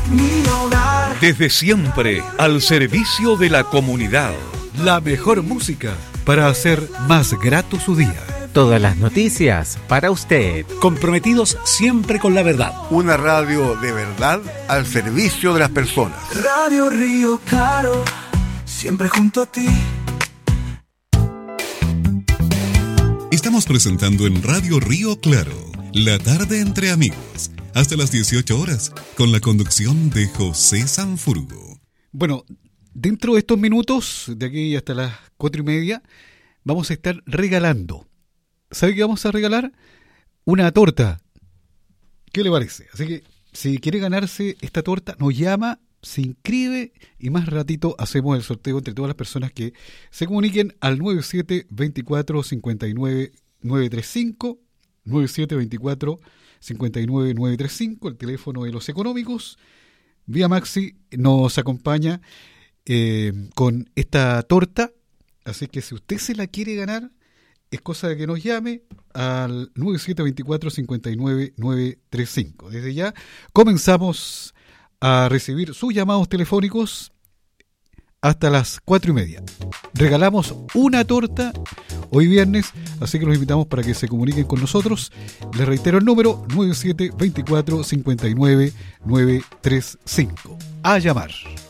mi hogar. Desde siempre, al servicio de la comunidad. La mejor música para hacer más grato su día. Todas las noticias para usted. Comprometidos siempre con la verdad. Una radio de verdad al servicio de las personas. Radio Río Claro, siempre junto a ti. Estamos presentando en Radio Río Claro, La Tarde entre Amigos, hasta las 18 horas, con la conducción de José Sanfurgo. Bueno, dentro de estos minutos, de aquí hasta las 4:30, vamos a estar regalando. ¿Sabe qué vamos a regalar? Una torta. ¿Qué le parece? Así que, si quiere ganarse esta torta, nos llama, se inscribe y más ratito hacemos el sorteo entre todas las personas que se comuniquen al 9724-59-935, 9724-59-935, el teléfono de los económicos. Vía Maxi nos acompaña con esta torta, así que si usted se la quiere ganar, es cosa de que nos llame al 9724-59-935. Desde ya comenzamos a recibir sus llamados telefónicos hasta las 4:30. Regalamos una torta hoy viernes, así que los invitamos para que se comuniquen con nosotros. Les reitero el número 9724-59-935. A llamar.